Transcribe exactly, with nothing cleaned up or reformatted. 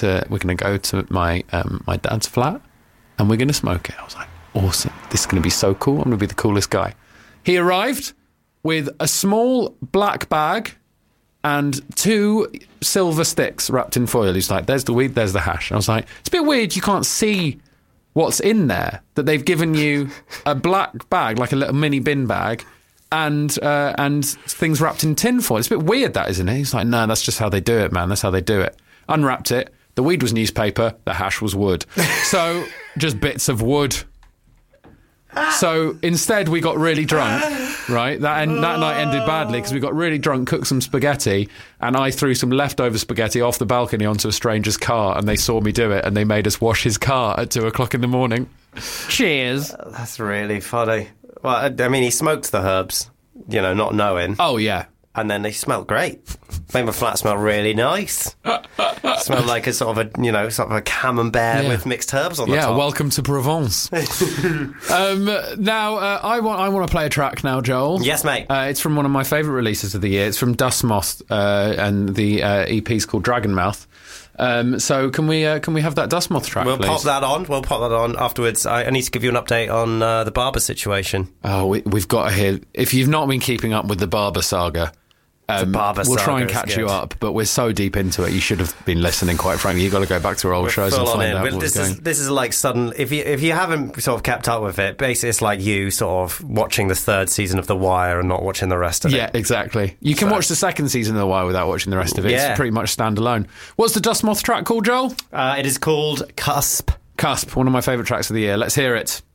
to we're going to go to my um, my dad's flat, and we're going to smoke it. I was like, awesome! This is going to be so cool. I'm going to be the coolest guy. He arrived with a small black bag and two silver sticks wrapped in foil. He's like, there's the weed, there's the hash. I was like, it's a bit weird you can't see what's in there, that they've given you a black bag, like a little mini bin bag, and uh, and things wrapped in tin foil. It's a bit weird, that, isn't it? He's like, no, that's just how they do it, man. That's how they do it. Unwrapped it. The weed was newspaper. The hash was wood. So just bits of wood. So instead we got really drunk, right? That en- that night ended badly because we got really drunk, cooked some spaghetti, and I threw some leftover spaghetti off the balcony onto a stranger's car, and they saw me do it, and they made us wash his car at two o'clock in the morning. Cheers. Uh, that's really funny. Well, I, I mean, he smoked the herbs, you know, not knowing. Oh, yeah. And then they smelled great. Made my flat smell really nice. Smelled like a sort of a, you know, sort of a camembert Yeah. with mixed herbs on the Yeah, top. welcome to Provence. um, now, uh, I want I want to play a track now, Joel. Yes, mate. Uh, it's from one of my favourite releases of the year. It's from Dustmoth, uh, and the uh, E P's called Dragonmouth. Um, so can we uh, can we have that Dustmoth track, We'll please? pop that on. We'll pop that on afterwards. I, I need to give you an update on uh, the Barber situation. Oh, we, we've got to hear... If you've not been keeping up with the Barber saga... Um, Barber we'll try saga and is catch you good. up, but we're so deep into it. You should have been listening. Quite frankly, you've got to go back to our old We're shows and full on find in. out Well, what this was is going. this is like sudden. If you if you haven't sort of kept up with it, basically it's like you sort of watching the third season of The Wire and not watching the rest of Yeah, it. exactly. You can So- watch the second season of The Wire without watching the rest of it. Yeah. It's pretty much standalone. What's the Dustmoth track called, Joel? Uh, it is called Cusp. Cusp, one of my favourite tracks of the year. Let's hear it.